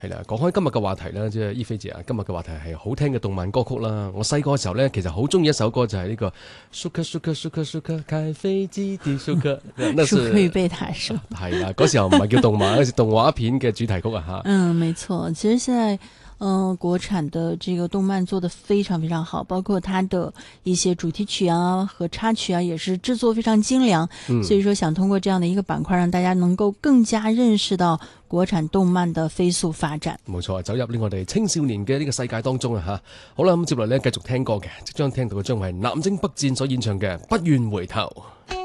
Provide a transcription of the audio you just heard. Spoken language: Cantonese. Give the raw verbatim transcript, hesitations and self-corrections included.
係啦，講開今日嘅話題啦，即係伊菲姐啊，今日嘅話題係好聽嘅動漫歌曲啦。我細個嘅時候咧，其實好中意一首歌就係呢、這個舒克舒克舒克舒克開飛機的舒克，那舒是克與貝塔說係啦，嗰時候唔係叫動漫，嗰時動畫片嘅主題曲啊吓。 嗯，沒錯，其實現在。嗯、呃，國產的這個動漫做得非常非常好，包括它的一些主題曲啊和插曲啊，也是製作非常精良。嗯，所以說想通過這樣的一個板塊，讓大家能夠更加認識到國產動漫的飛速發展。 冇錯，走入呢我哋青少年嘅呢個世界當中啊吓。好啦，咁接落嚟咧繼續聽歌嘅，即將聽到嘅將會係南征北戰所演唱嘅《不願回頭》。